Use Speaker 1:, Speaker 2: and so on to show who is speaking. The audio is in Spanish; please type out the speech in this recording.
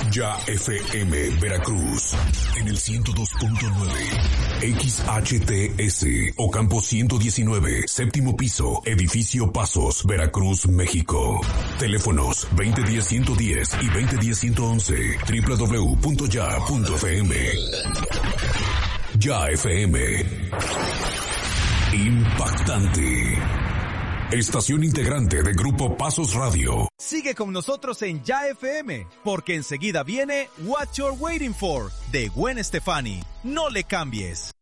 Speaker 1: Ya FM Veracruz en el 102.9 XHTS Ocampo 119, séptimo piso, edificio Pasos, Veracruz, México. Teléfonos 2010-110 y 2010-111, www.ya.fm. Ya FM. Impactante. Estación integrante de Grupo Pasos Radio.
Speaker 2: Sigue con nosotros en Ya FM, porque enseguida viene What You're Waiting For, de Gwen Stefani. No le cambies.